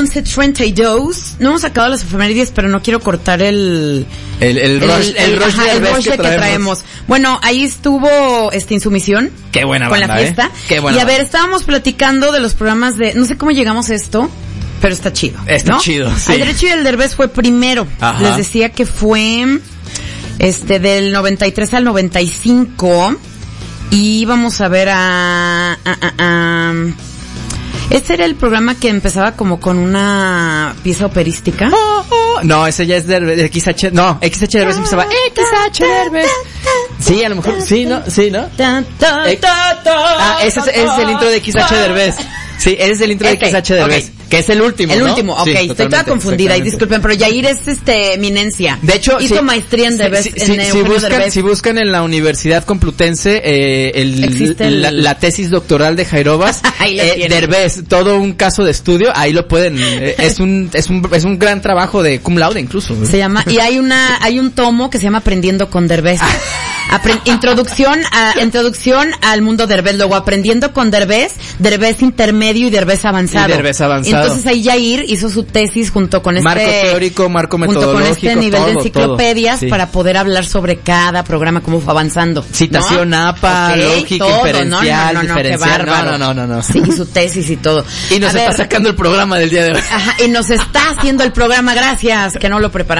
11:32. No hemos sacado las efemérides, pero no quiero cortar el rush que traemos. Bueno, ahí estuvo Insumisión. Qué buena con banda, la fiesta. Qué buena y a ver, banda. estábamos platicando de los programas de, no sé cómo llegamos a esto, pero está chido. Está chido, sí. El Derecho y el Derbez fue primero. Ajá. Les decía que fue del 93 al 95 y vamos a ver este era el programa que empezaba como con una pieza operística. No, ese ya es de XH. No, XH Derbez empezaba XH Derbez. Sí, a lo mejor, sí, ¿no? Ese es el intro de XH Derbez. Sí, ese es el intro de XH Derbez. Okay. Que es el último, El ¿no? último, ok. Sí, estoy toda confundida y disculpen, pero Yair es eminencia. De hecho, hizo maestría en Derbez. Si buscan en la Universidad Complutense la tesis doctoral de Jairobas, Derbez, todo un caso de estudio, ahí lo pueden, es un gran trabajo de cum laude incluso. Se llama, y hay un tomo que se llama Aprendiendo con Derbez. Introducción al mundo Derbez, luego Aprendiendo con Derbez, Derbez intermedio y Derbez avanzado. Entonces ahí Yair hizo su tesis junto con marco teórico, marco metodológico, junto con este nivel todo, de enciclopedias sí. Para poder hablar sobre cada programa, cómo fue avanzando. Citación, ¿no? APA, lógica, todo, inferencial, diferencial. Qué bárbaro. No. Sí, su tesis y todo. Y nos está sacando el programa del día de hoy. Ajá, y nos está haciendo el programa, gracias, que no lo preparamos.